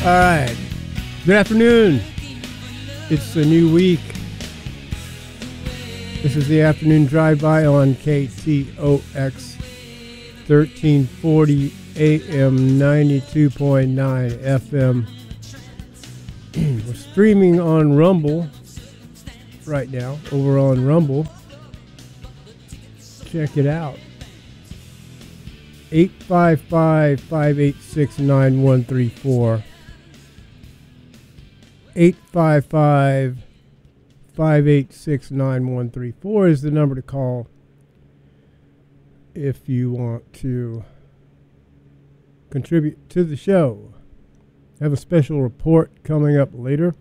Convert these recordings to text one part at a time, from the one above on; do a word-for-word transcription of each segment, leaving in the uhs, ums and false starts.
All right. Good afternoon. It's a new week. This is the afternoon drive-by on K T O X thirteen forty A M ninety-two point nine F M. We're streaming on Rumble right now, over on Rumble. Check it out. eight five five, five eight six, nine one three four. eight five five, five eight six, nine one three four is the number to call if you want to contribute to the show. I have a special report coming up later.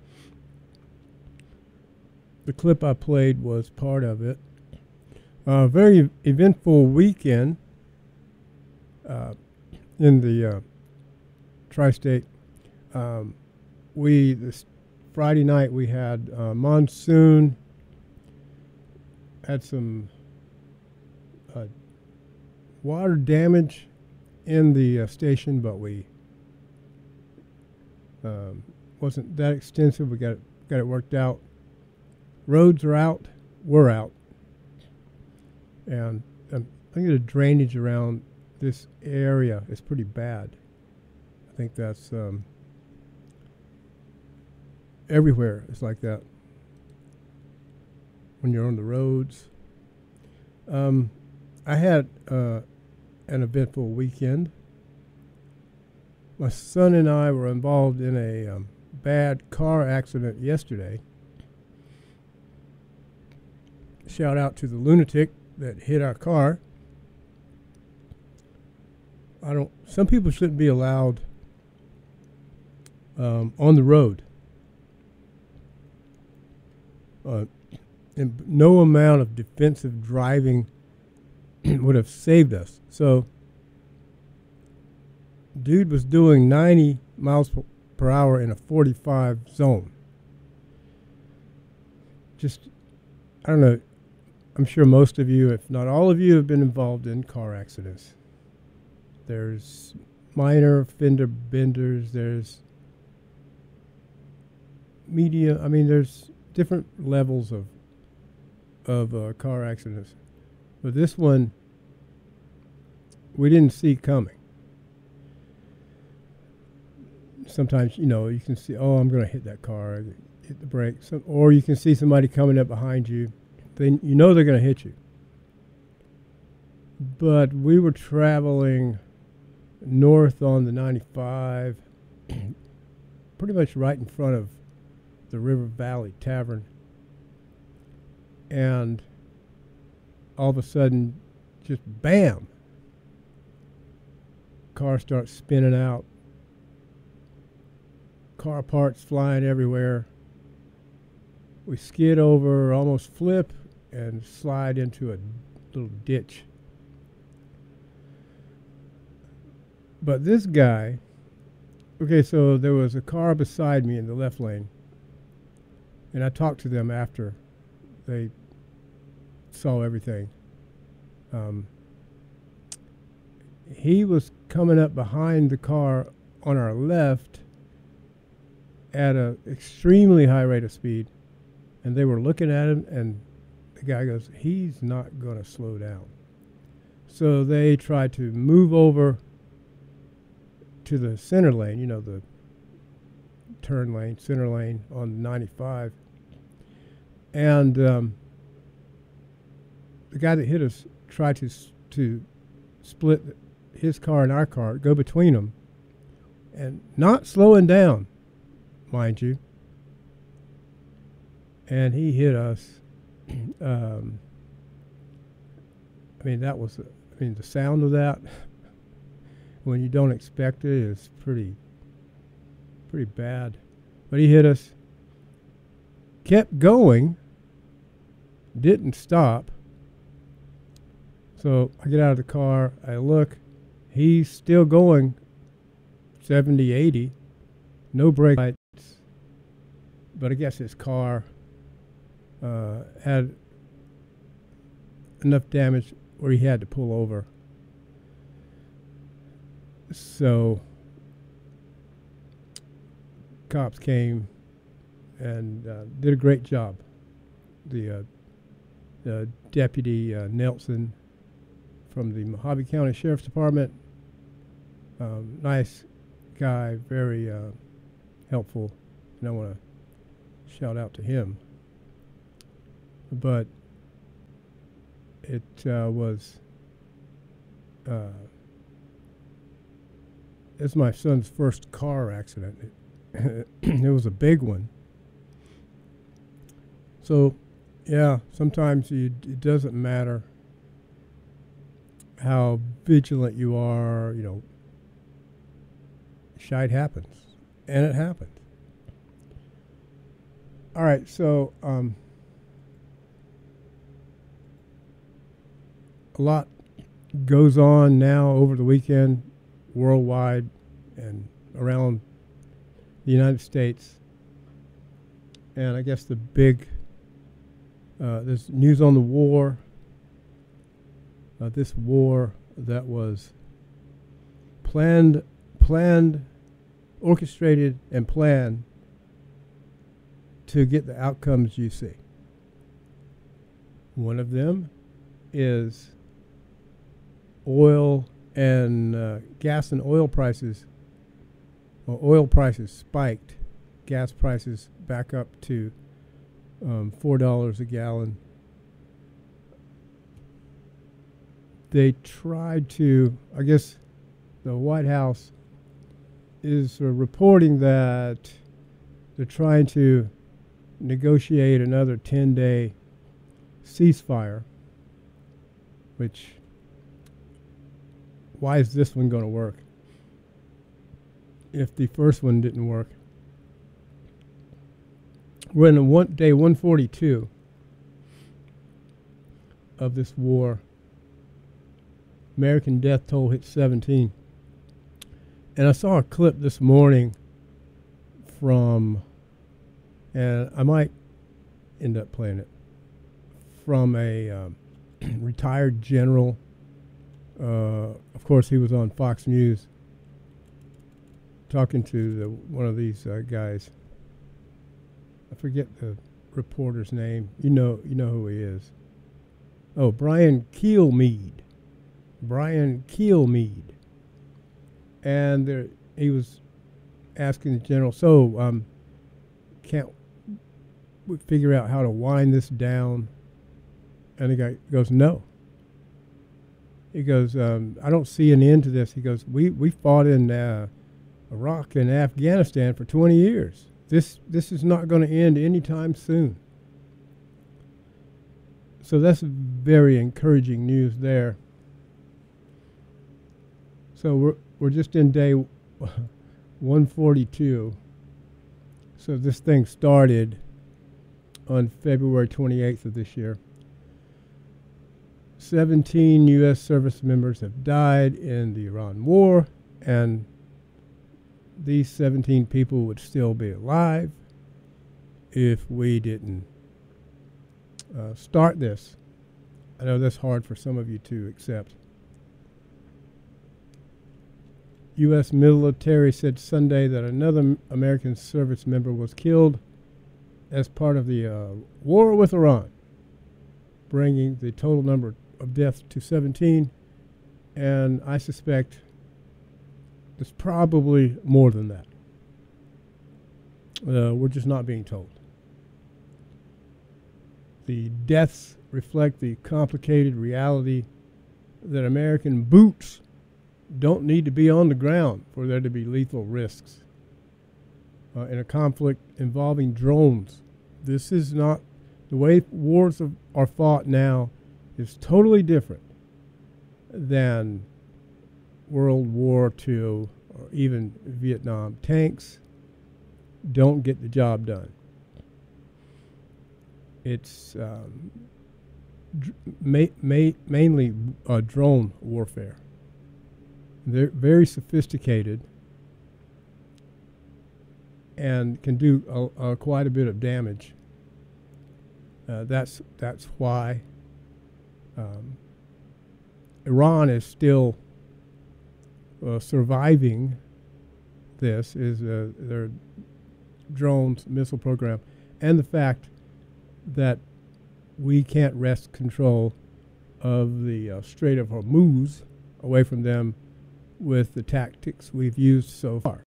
The clip I played was part of it. A uh, very eventful weekend uh, in the uh, tri-state. Um, we this Friday night we had uh, monsoon, had some uh, water damage in the uh, station, but we um, wasn't that extensive. We got it, got it worked out. Roads are out. We're out. And um, I think the drainage around this area is pretty bad. I think that's um, everywhere. It's like that when you're on the roads. Um, I had uh, an eventful weekend. My son and I were involved in a um, bad car accident yesterday. Shout out to the lunatic that hit our car. I don't. Some people shouldn't be allowed um, on the road. Uh, and no amount of defensive driving would have saved us. So, dude was doing ninety miles per hour in a forty-five zone. Just, I don't know. I'm sure most of you, if not all of you, have been involved in car accidents. There's minor fender benders. There's media. I mean, there's different levels of of uh, car accidents. But this one, we didn't see coming. Sometimes, you know, you can see, oh, I'm going to hit that car, hit the brakes. Or you can see somebody coming up behind you. Then you know they're going to hit you. But we were traveling north on the ninety-five, pretty much right in front of the River Valley Tavern. And all of a sudden, just bam, car starts spinning out. Car parts flying everywhere. We skid over, almost flip, and slide into a little ditch. But this guy, okay, so there was a car beside me in the left lane, and I talked to them after they saw everything. Um, he was coming up behind the car on our left at an extremely high rate of speed, and they were looking at him, and the guy goes, he's not going to slow down. So they tried to move over to the center lane, you know, the turn lane, center lane on ninety-five. And um, the guy that hit us tried to s- to split his car and our car, go between them, and not slowing down, mind you. And he hit us. um, I mean, that was, I mean, the sound of that when you don't expect it is pretty, pretty bad. But he hit us, kept going, didn't stop. So I get out of the car, I look, he's still going seventy, eighty, no brake lights. But I guess his car uh, had enough damage where he had to pull over. So cops came and uh, did a great job. The, uh, the Deputy uh, Nelson from the Mojave County Sheriff's Department, um, nice guy, very uh, helpful, and I want to shout out to him. But it uh, was uh, it's my son's first car accident. It, it was a big one. So, yeah, sometimes you, it doesn't matter how vigilant you are, you know, shite happens, and it happened. All right, so um, a lot goes on now over the weekend, worldwide and around the United States. And I guess the big, uh, there's news on the war, uh, this war that was planned, planned, orchestrated and planned to get the outcomes you see. One of them is oil and uh, gas and oil prices. Well, oil prices spiked, gas prices back up to um, four dollars a gallon. They tried to, I guess, the White House is uh, reporting that they're trying to negotiate another ten-day ceasefire, which, why is this one going to work if the first one didn't work? We're in one, day one forty-two of this war. American death toll hit seventeen. And I saw a clip this morning from, and I might end up playing it, from a um, retired general. Uh, of course, he was on Fox News talking to the, one of these uh, guys. I forget the reporter's name. You know, you know who he is. Oh, Brian Kilmeade. Brian Kilmeade. And there, he was asking the general, so um, can't we figure out how to wind this down? And the guy goes, no. He goes, um, I don't see an end to this. He goes, we, we fought in uh, Iraq and Afghanistan for twenty years. This, this is not going to end anytime soon. So that's very encouraging news there. So we're, we're just in day one forty-two. So this thing started on February twenty-eighth of this year. seventeen U S service members have died in the Iran war, and these seventeen people would still be alive if we didn't uh, start this. I know that's hard for some of you to accept. U S military said Sunday that another m- American service member was killed as part of the uh, war with Iran, bringing the total number of deaths to seventeen, and I suspect it's probably more than that. Uh, we're just not being told. The deaths reflect the complicated reality that American boots don't need to be on the ground for there to be lethal risks. Uh, in a conflict involving drones, this is not, the way wars are, are fought now is totally different than World War Two or even Vietnam. Tanks don't get the job done. It's um, dr- ma- ma- mainly uh, drone warfare. They're very sophisticated and can do a, a quite a bit of damage. Uh, that's that's why um, Iran is still uh, surviving. This is uh, they're drones, missile program, and the fact that we can't wrest control of the uh, Strait of Hormuz away from them with the tactics we've used so far.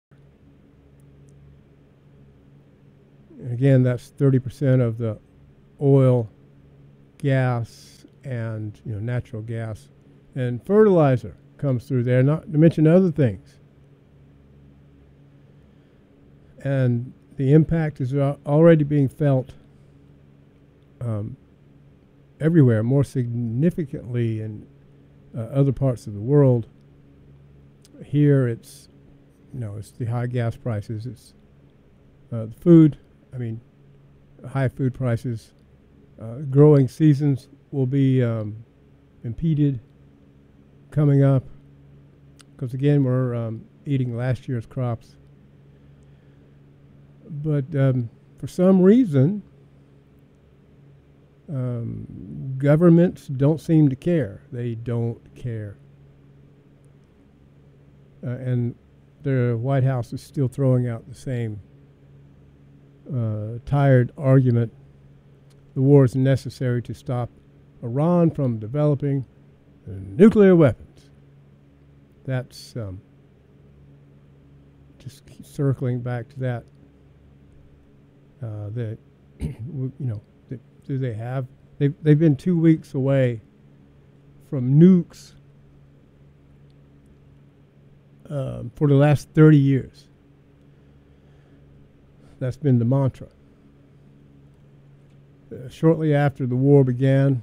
And again, that's thirty percent of the oil, gas, and you know natural gas, and fertilizer comes through there. Not to mention other things. And the impact is already being felt um, everywhere, more significantly in uh, other parts of the world. Here, it's you know it's the high gas prices, it's uh, the food. I mean, high food prices. Uh, growing seasons will be um, impeded coming up because again we're um, eating last year's crops. But um, for some reason, um, governments don't seem to care. They don't care. Uh, and the White House is still throwing out the same uh, tired argument. The war is necessary to stop Iran from developing uh, nuclear weapons. That's um, just keep circling back to that. Uh, that you know, that, do they have? They've they've been two weeks away from nukes um, for the last thirty years. That's been the mantra. Uh, shortly after the war began,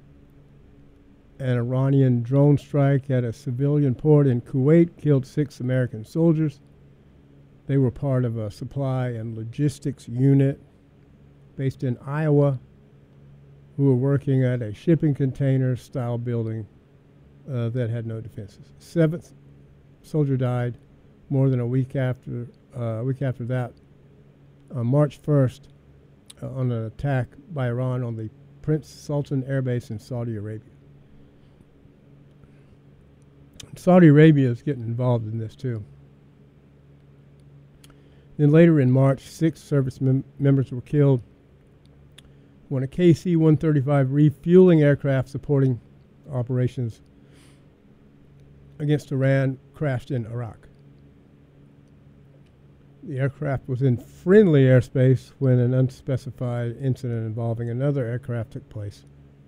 an Iranian drone strike at a civilian port in Kuwait killed six American soldiers. They were part of a supply and logistics unit based in Iowa who were working at a shipping container style building uh, that had no defenses. Seventh soldier died more than a week after uh, a week after that, on March first, uh, on an attack by Iran on the Prince Sultan Air Base in Saudi Arabia. Saudi Arabia is getting involved in this too. Then later in March, six service mem- members were killed when a K C one thirty-five refueling aircraft supporting operations against Iran crashed in Iraq. The aircraft was in friendly airspace when an unspecified incident involving another aircraft took place.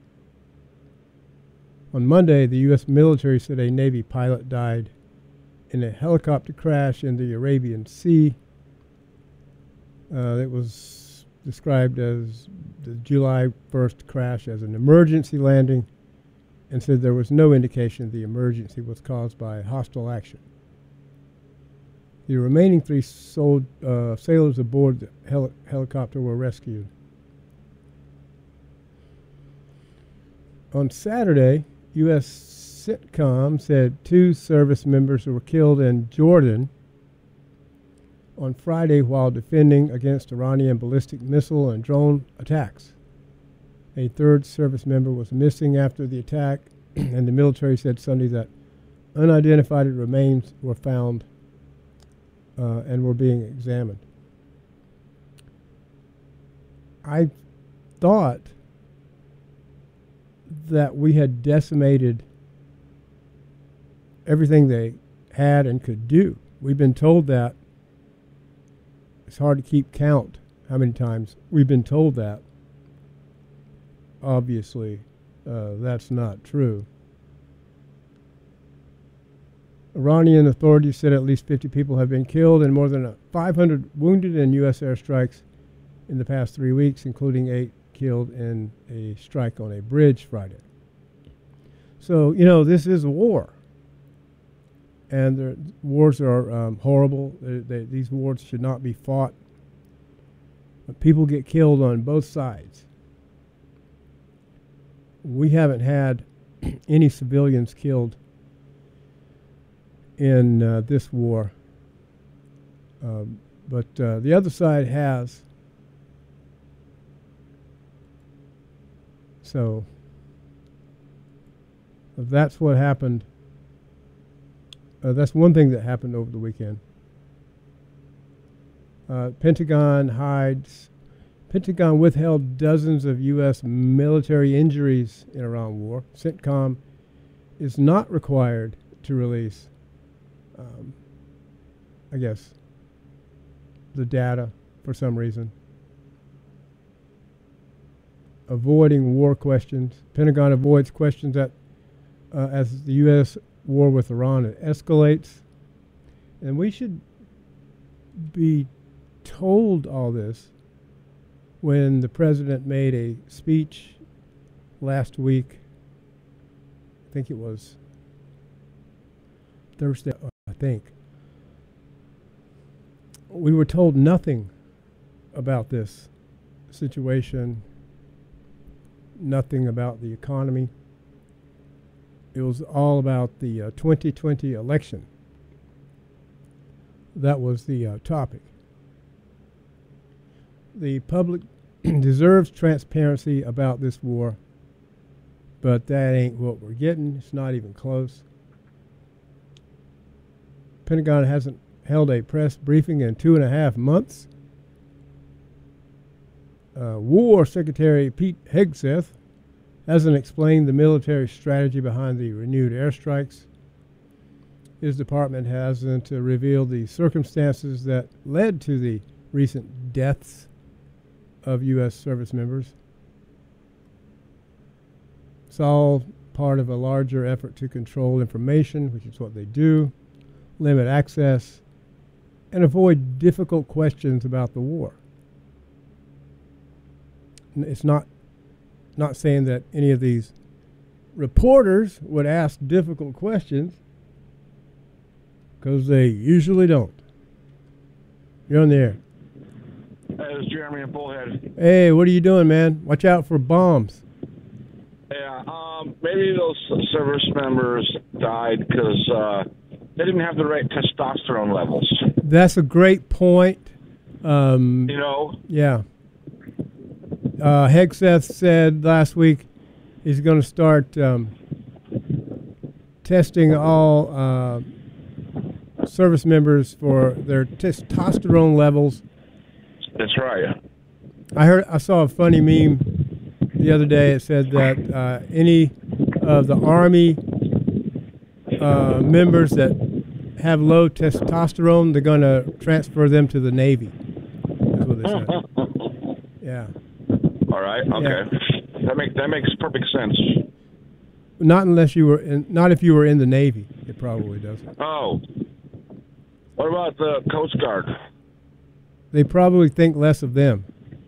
On Monday, the U S military said a Navy pilot died in a helicopter crash in the Arabian Sea. Uh, it was described as the July first crash as an emergency landing and said there was no indication the emergency was caused by hostile action. The remaining three sold, uh, sailors aboard the heli- helicopter were rescued. On Saturday, U S CENTCOM said two service members were killed in Jordan on Friday while defending against Iranian ballistic missile and drone attacks. A third service member was missing after the attack, and the military said Sunday that unidentified remains were found uh, and were being examined. I thought that we had decimated everything they had and could do. We've been told that. It's hard to keep count how many times we've been told that. Obviously, uh, that's not true. Iranian authorities said at least fifty people have been killed and more than five hundred wounded in U S airstrikes in the past three weeks, including eight killed in a strike on a bridge Friday. So, you know, this is a war. And the wars are um, horrible. They, they, these wars should not be fought. But people get killed on both sides. We haven't had any civilians killed in uh, this war. Um, but uh, the other side has. So that's what happened. Uh, that's one thing that happened over the weekend. Uh, Pentagon hides. Pentagon withheld dozens of U S military injuries in Iran war. CENTCOM is not required to release, um, I guess, the data for some reason. Avoiding war questions. Pentagon avoids questions that uh, as the U S war with Iran it escalates. And we should be told all this when the president made a speech last week. I think it was Thursday, I think. We were told nothing about this situation, nothing about the economy. It was all about the uh, twenty twenty election. That was the uh, topic. The public deserves transparency about this war, but that ain't what we're getting. It's not even close. Pentagon hasn't held a press briefing in two and a half months. Uh, War Secretary Pete Hegseth hasn't explained the military strategy behind the renewed airstrikes. His department hasn't uh, revealed the circumstances that led to the recent deaths of U S service members. It's all part of a larger effort to control information, which is what they do, limit access, and avoid difficult questions about the war. N- It's not not saying that any of these reporters would ask difficult questions, because they usually don't. You're on the air. Hey, this is Jeremy in Bullhead. Hey, what are you doing, man? Watch out for bombs. Yeah, um, maybe those service members died because uh, they didn't have the right testosterone levels. That's a great point. Um, You know? yeah. Uh, Hegseth said last week he's going to start um, testing all uh, service members for their testosterone levels. That's right. I heard, I saw a funny meme the other day. It said that uh, any of the Army uh, members that have low testosterone, they're going to transfer them to the Navy. That's what they said. Yeah. All right. Okay. Yeah. That makes that makes perfect sense. Not unless you were in, not if you were in the Navy. It probably doesn't. Oh. What about the Coast Guard? They probably think less of them.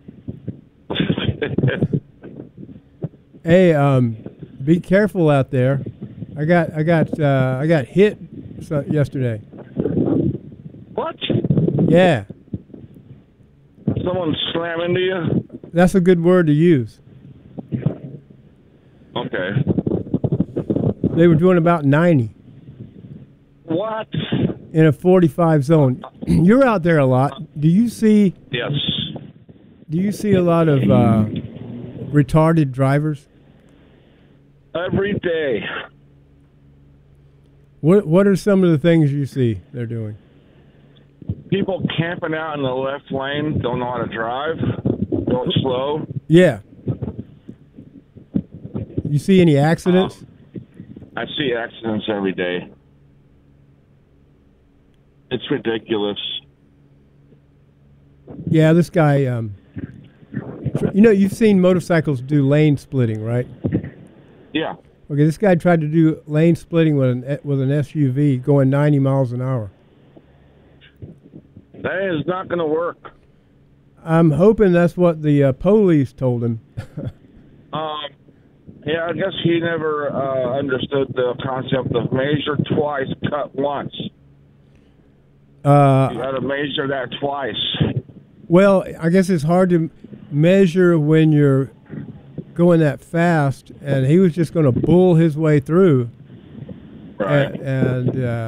Hey, um, be careful out there. I got I got uh, I got hit so yesterday. What? Yeah. Someone slam into you? That's a good word to use. Okay. They were doing about ninety What? in a forty-five zone. You're out there a lot. Do you see? Yes. Do you see a lot of uh, retarded drivers? Every day. What What are some of the things you see they're doing? People camping out in the left lane, don't know how to drive, going slow. Yeah. You see any accidents? Uh, I see accidents every day. It's ridiculous. Yeah, this guy. Um, you know, you've seen motorcycles do lane splitting, right? Yeah. Okay, this guy tried to do lane splitting with an with an S U V going ninety miles an hour. That is not going to work. I'm hoping that's what the uh, police told him. um, yeah, I guess he never uh, understood the concept of measure twice, cut once. Uh, you got to measure that twice. Well, I guess it's hard to measure when you're going that fast, and he was just going to bull his way through. Right. And and, uh,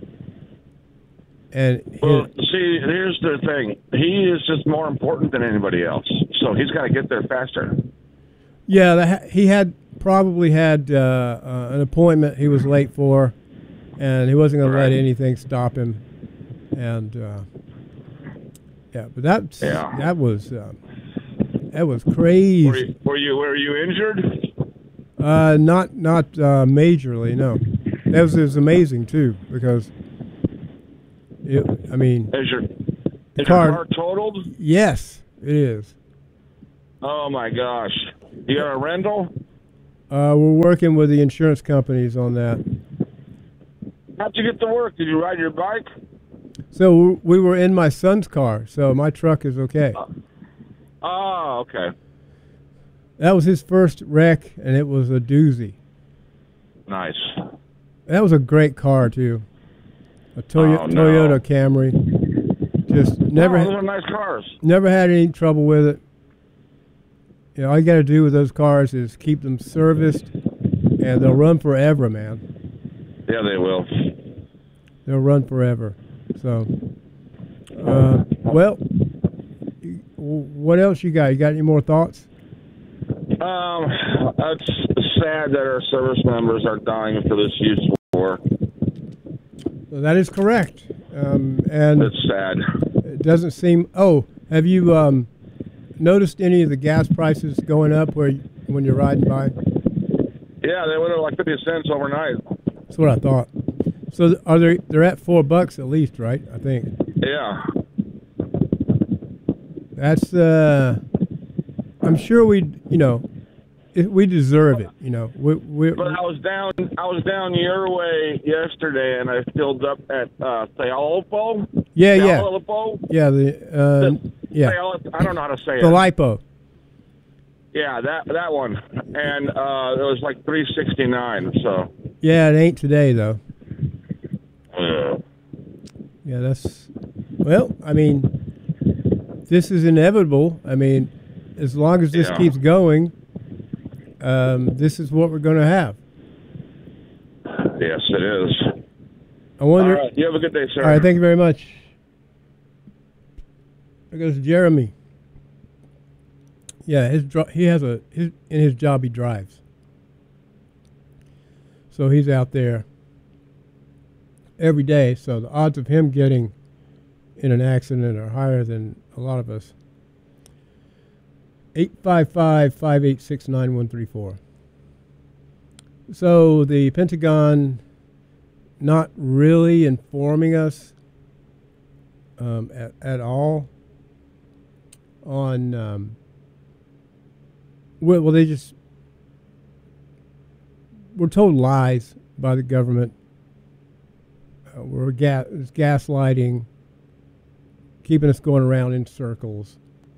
and well, see, here's the thing. He is just more important than anybody else, so he's got to get there faster. Yeah, that, he had probably had uh, uh, an appointment he was late for, and he wasn't going Right. to let anything stop him. And uh, Yeah, but that's Yeah. that was uh, that was crazy. Were you, were you were you injured? Uh, not not uh, majorly, no. That was, it was amazing too because it, I mean, Is your the is car, your car totaled? yes, it is. Oh my gosh! You got a rental? Uh, we're working with the insurance companies on that. How'd you get to work? Did you ride your bike? So we were in my son's car, so my truck is okay. Oh, okay. That was his first wreck, and it was a doozy. Nice. That was a great car too. A Toyo- Oh, no. Toyota Camry. Just never, Oh, ha- those are nice cars. never had any trouble with it. You know, all you got to do with those cars is keep them serviced, and they'll run forever, man. Yeah, they will. They'll run forever. So, uh, well, you- what else you got? You got any more thoughts? Um, it's sad that our service members are dying for this useful war. Well, that is correct. Um, and It's sad. it doesn't seem. Oh, have you um, noticed any of the gas prices going up where you, when you're riding by? Yeah, they went up like fifty cents overnight. That's what I thought. So th- are they? They're at four bucks at least, right? I think. Yeah. That's. Uh, I'm sure we. You know, it, we deserve it. You know, we. we But I was down. I was down your way yesterday, and I filled up at uh, Theolopo. yeah, yeah, Theolopo. yeah. The uh, yeah, Theolo- I don't know how to say the it. lipo. Yeah, that that one, and uh, it was like three sixty nine. So. Yeah, it ain't today though. Uh, Yeah, that's. Well, I mean, this is inevitable. I mean, as long as this Yeah. keeps going, um, this is what we're going to have. yes, it is. I wonder. All right, you have a good day, sir. All right, thank you very much. There goes Jeremy. Yeah, his dri- he has a his, in his job he drives, so he's out there every day. So the odds of him getting in an accident are higher than a lot of us. eight five five, five eight six, nine one three four. So the Pentagon not really informing us um, at, at all on, um, well, well, they just, we're told lies by the government. Uh, we're ga- it's gaslighting, keeping us going around in circles.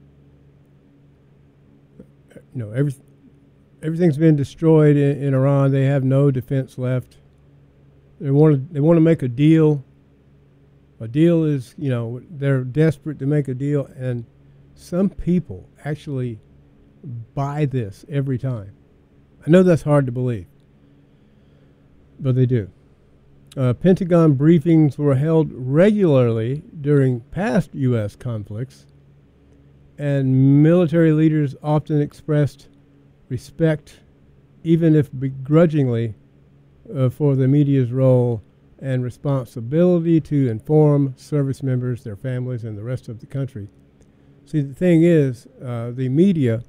You know, every, everything's been destroyed in, in Iran. They have no defense left. They want to. They want to make a deal. A deal is, you know, they're desperate to make a deal, and some people actually buy this every time. I know that's hard to believe, but they do. Uh, Pentagon briefings were held regularly during past U S conflicts, and military leaders often expressed respect, even if begrudgingly, uh, for the media's role and responsibility to inform service members, their families, and the rest of the country. See, the thing is, uh, the media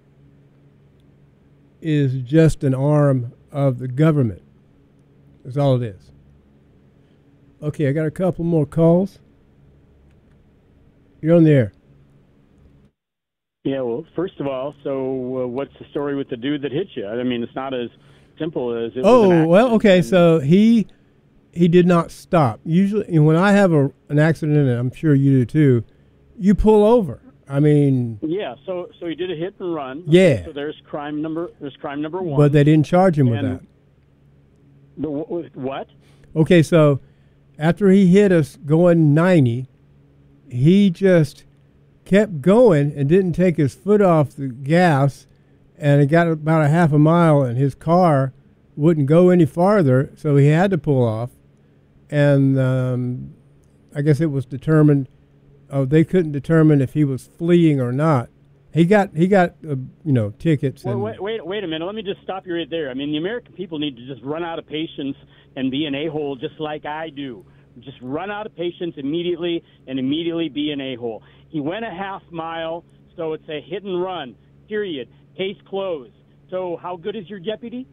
is just an arm of the government. That's all it is. Okay, I got a couple more calls. You're on the air. Yeah, well, first of all, so uh, what's the story with the dude that hit you? I mean, it's not as simple as it was an Oh, accident. well, okay, And- so he he did not stop. Usually, and when I have a, an accident, and I'm sure you do too, you pull over. I mean, Yeah, so so he did a hit and run. Yeah. So there's crime number there's crime number one. but they didn't charge him with And- that. The, wh- what? Okay, so after he hit us going ninety, he just kept going and didn't take his foot off the gas, and it got about a half a mile, and his car wouldn't go any farther, so he had to pull off. And um, I guess it was determined, oh, they couldn't determine if he was fleeing or not. He got he got uh, you know tickets. Wait, and wait, wait, wait a minute. Let me just stop you right there. I mean, the American people need to just run out of patience and be an a-hole just like I do. Just run out of patience immediately and immediately be an a-hole. He went a half mile, so it's a hit and run, period. Case closed. So how good is your deputy?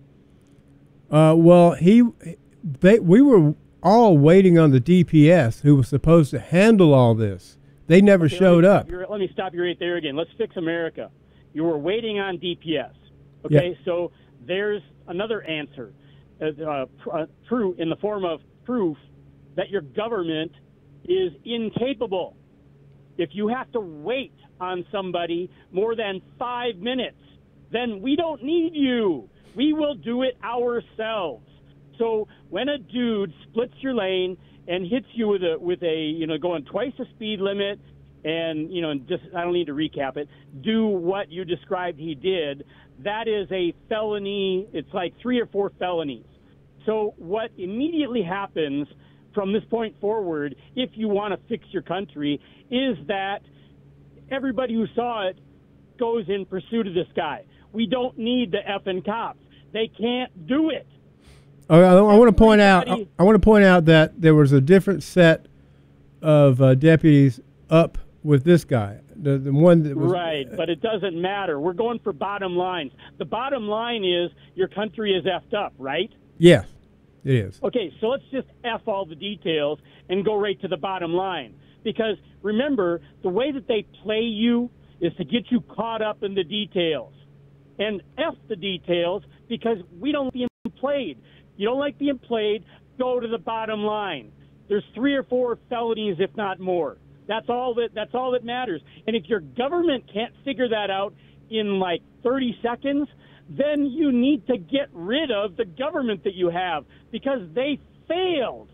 Uh, well, he, they, we were all waiting on the D P S who was supposed to handle all this. They never Okay, showed let up. me, let me stop you right there again. Let's fix America. You were waiting on D P S. Okay, Yeah. so there's another answer, uh, uh, pr- uh, true in the form of proof that your government is incapable. If you have to wait on somebody more than five minutes, then we don't need you. We will do it ourselves. So when a dude splits your lane and hits you with a with a you know going twice the speed limit, and you know just I don't need to recap it, do what you described he did, that is a felony. It's like three or four felonies. So what immediately happens from this point forward, if you want to fix your country, is that everybody who saw it goes in pursuit of this guy. We don't need the effing cops. They can't do it. Oh, I, I want to point out. I, Everybody- I want to point out that there was a different set of uh, deputies up with this guy. The the one that was Right, but it doesn't matter. We're going for bottom lines. The bottom line is your country is effed up, right? Yes, it is. Okay, so let's just F all the details and go right to the bottom line. Because remember, the way that they play you is to get you caught up in the details. And F the details because we don't like being played. You don't like being played, go to the bottom line. There's three or four felonies, if not more. That's all that that's all that matters. And if your government can't figure that out in like thirty seconds, then you need to get rid of the government that you have because they failed.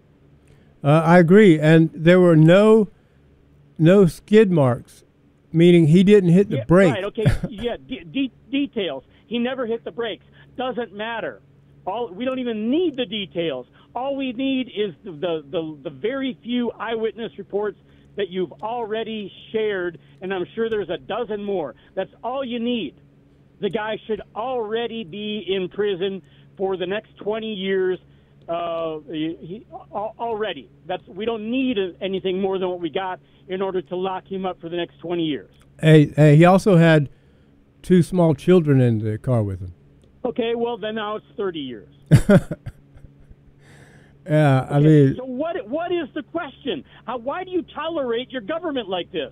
Uh, I agree, and there were no no skid marks, meaning he didn't hit the Yeah, brake. Right, okay, yeah, de- de- details. He never hit the brakes. Doesn't matter. All we don't even need the details. All we need is the, the, the, the very few eyewitness reports that you've already shared, and I'm sure there's a dozen more. That's all you need. The guy should already be in prison for the next twenty years uh, he, he, already. That's we don't need anything more than what we got in order to lock him up for the next twenty years. Hey, hey, he also had two small children in the car with him. Okay, well, then now it's thirty years. Yeah, I Okay, mean, so what? What is the question? How, why do you tolerate your government like this?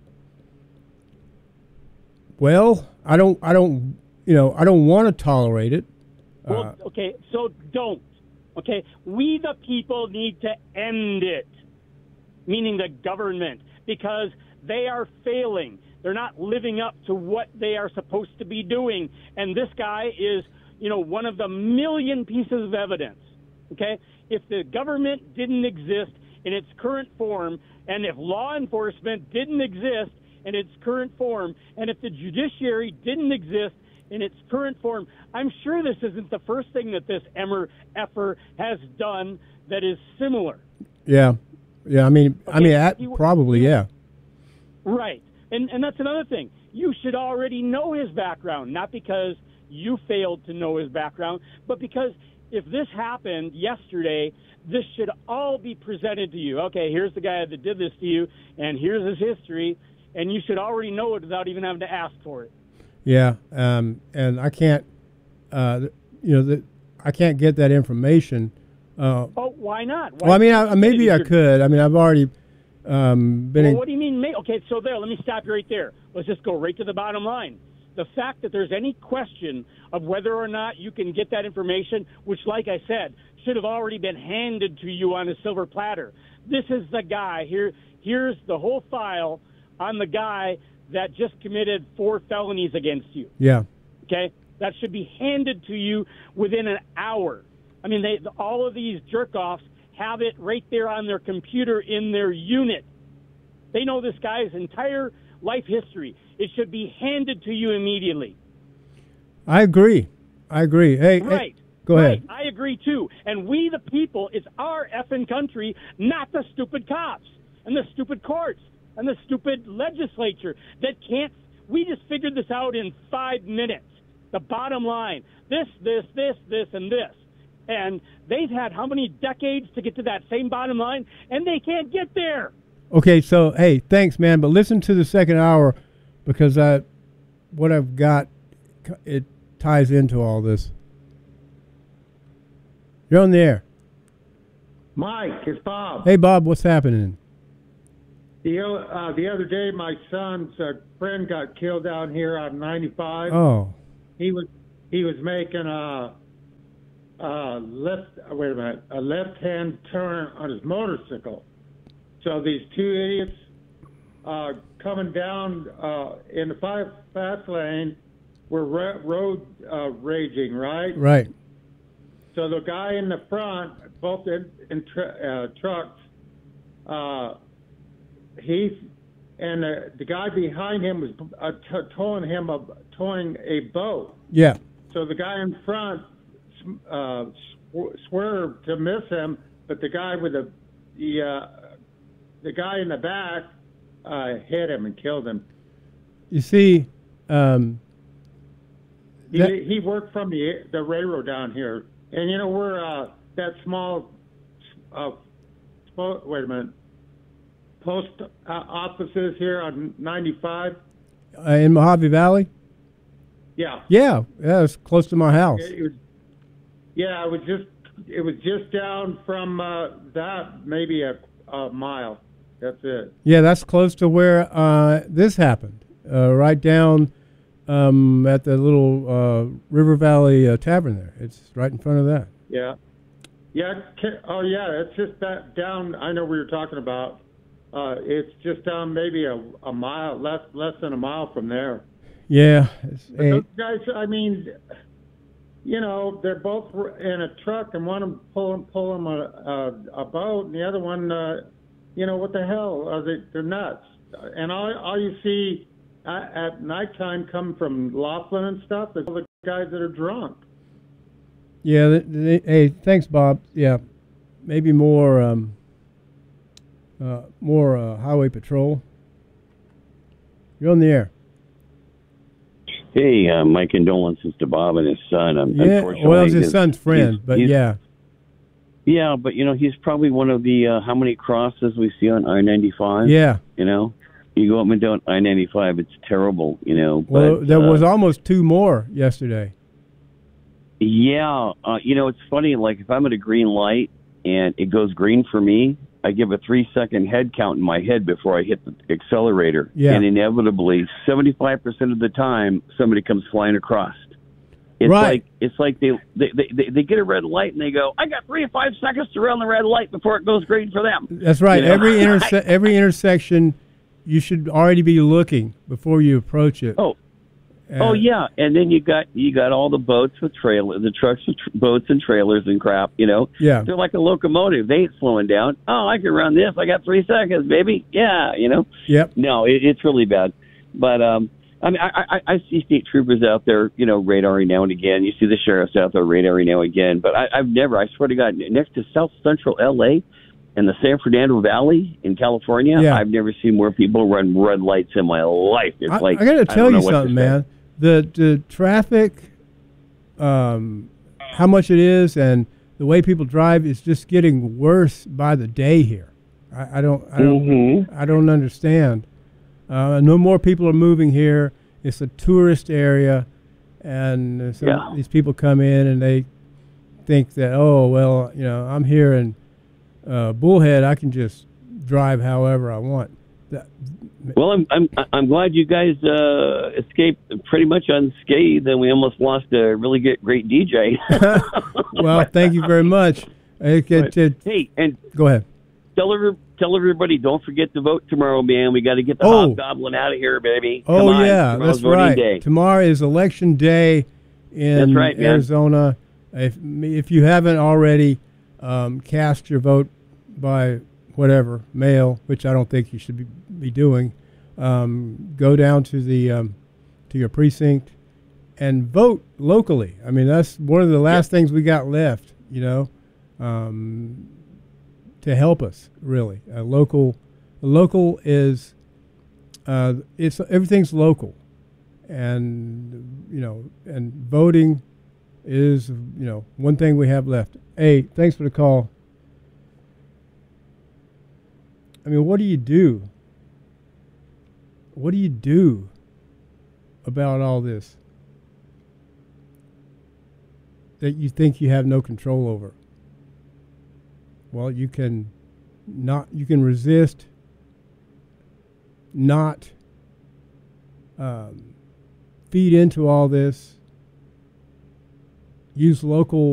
well, I don't, I don't, you know, I don't want to tolerate it. Well, Uh, okay, so don't. Okay, we the people need to end it, meaning the government, because they are failing. They're not living up to what they are supposed to be doing, and this guy is, you know, one of the million pieces of evidence. Okay, if the government didn't exist in its current form, and if law enforcement didn't exist in its current form, and if the judiciary didn't exist in its current form, I'm sure this isn't the first thing that this Emmer effer has done that is similar. yeah, yeah. I mean, I Okay, mean, at, he- probably, yeah. Right. And and that's another thing. You should already know his background, not because you failed to know his background, but because if this happened yesterday, this should all be presented to you. Okay, here's the guy that did this to you, and here's his history, and you should already know it without even having to ask for it. Yeah, um, and I can't, uh, th- you know, the, I can't get that information. Uh, Oh, why not? Why well, I mean, I, can't you maybe get I it? could. I mean, I've already um, been Well, in. what do you mean? May? Okay, so there, let me stop you right there. Let's just go right to the bottom line. The fact that there's any question of whether or not you can get that information, which, like I said, should have already been handed to you on a silver platter. This is the guy. Here, here's the whole file on the guy that just committed four felonies against you. Yeah, Okay? That should be handed to you within an hour. I mean, they, all of these jerk-offs have it right there on their computer in their unit. They know this guy's entire life history. It should be handed to you immediately. I agree. I agree. Hey, hey, Right. go right. ahead. I agree, too. And we, the people, it's our effing country, not the stupid cops and the stupid courts and the stupid legislature that can't. We just figured this out in five minutes. The bottom line, this, this, this, this, and this. And they've had how many decades to get to that same bottom line, and they can't get there. Okay, so hey, thanks, man. But listen to the second hour because I, what I've got, it ties into all this. You're on the air. Mike, it's Bob. Hey, Bob, what's happening? The uh, the other day, my son's uh, friend got killed down here on ninety-five. Oh, He was he was making a, a left wait a minute a left hand turn on his motorcycle. So these two idiots uh, coming down uh, in the five fast lane were ra- road uh, raging, right? right. So the guy in the front, both in, in tr- uh, trucks, uh, he and the, the guy behind him was uh, t- towing him a towing a boat. Yeah. So the guy in front uh, sw- swerved to miss him, but the guy with the the uh, the guy in the back uh, hit him and killed him. You see, um, He, that, he worked from the the railroad down here, and you know we're uh, that small. Uh, spo- wait a minute. Post uh, offices here on ninety-five. uh, in Mojave Valley. Yeah. Yeah, yeah, it's close to my house. It, it was. Yeah, it was just it was just down from uh, that maybe a, a mile. That's it. Yeah, that's close to where uh, this happened. Uh, right down um, at the little uh, River Valley uh, Tavern there. It's right in front of that. Yeah. Yeah. ca- Oh, yeah. It's just that down. I know what you're talking about. Uh, it's just down maybe a, a mile, less less than a mile from there. Yeah. It's, But hey, those guys, I mean, you know, they're both in a truck, and one of them pulling pulling a, a, a boat, and the other one, uh, you know, what the hell? Are they, they're nuts. And all all you see at, at nighttime coming from Laughlin and stuff is all the guys that are drunk. yeah. They, they, hey, thanks, Bob. Yeah, maybe more, um, uh, more uh, highway patrol. You're on the air. Hey, uh, my condolences to Bob and his son. Um, Yeah. unfortunately, Well, it's his his- son's friend, he's- but he's- yeah. Yeah, but, you know, he's probably one of the, uh, how many crosses we see on I ninety-five? Yeah. You know? You go up and down I ninety-five, it's terrible, you know. Well, but, there uh, was almost two more yesterday. Yeah, uh, you know, it's funny, like, if I'm at a green light and it goes green for me, I give a three-second head count in my head before I hit the accelerator. Yeah. And inevitably, seventy-five percent of the time, somebody comes flying across. It's Right. like it's like they, they, they, they get a red light and they go, I got three to five seconds to run the red light before it goes green for them. That's right. You know? Every interse- every intersection, you should already be looking before you approach it. Oh, And- oh yeah, and then you got you got all the boats with trailer, the trucks with tr- boats and trailers and crap. You know, Yeah. they're like a locomotive. They ain't slowing down. Oh, I can run this. I got three seconds, baby. Yeah, you know. Yep. No, it, it's really bad. But um, I mean, I, I I see state troopers out there, you know, radaring now and again. You see the sheriffs out there radaring now and again. But I, I've never, I swear to God, next to South Central L A and the San Fernando Valley in California, Yeah. I've never seen more people run red lights in my life. It's I, like I got to I tell don't you know what to something, say. man. The the traffic, um, how much it is, and the way people drive is just getting worse by the day here. I, I don't, I don't, Mhm. I don't understand. Uh, no more people are moving here. It's a tourist area, and uh, some, Yeah. these people come in and they think that, oh well, you know, I'm here in uh, Bullhead. I can just drive however I want. That, Well, I'm I'm I'm glad you guys uh, escaped pretty much unscathed, and we almost lost a really good, great D J. well, thank you very much. It, it, it, Hey, and go ahead. tell every, tell everybody, don't forget to vote tomorrow, man. We got to get the Oh. hobgoblin out of here, baby. Oh Come on. yeah, Tomorrow's that's voting right. Day. Tomorrow is election day in That's right, man. Arizona. If if you haven't already, um, cast your vote by whatever mail, which I don't think you should be, be doing. Um, go down to the um, to your precinct and vote locally. I mean, that's one of the last things we got left. You know, um, to help us really. A local, a local is uh, it's everything's local, and you know, and voting is you know one thing we have left. Hey, thanks for the call. I mean, what do you do? What do you do about all this that you think you have no control over? Well, you can not, you can resist not um, feed into all this, use local